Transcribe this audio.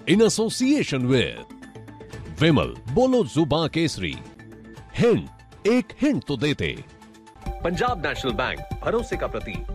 in association with विमल, बोलो जुबां Kesari. Hint, एक hint तो देते। पंजाब नेशनल बैंक, भरोसे का प्रतीक।